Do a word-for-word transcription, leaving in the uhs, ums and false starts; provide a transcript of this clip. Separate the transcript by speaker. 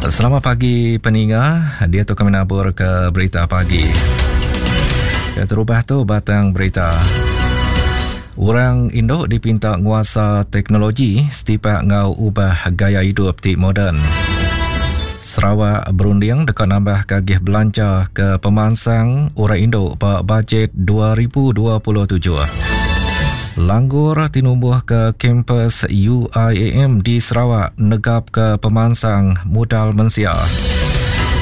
Speaker 1: Selamat pagi pendengar. Dia tu kami nabur ke berita pagi. Ya, terubah tu batang berita. Orang Indo dipinta nguasa teknologi setiap ngau ubah gaya hidup ti moden. Sarawak berunding dekat nambah kagih belanja ke pemansang orang Indo pada bajet dua ribu dua puluh tujuh. Langgur tinumbuh ke kampus U I A M di Sarawak negap ke pemansang modal mensia.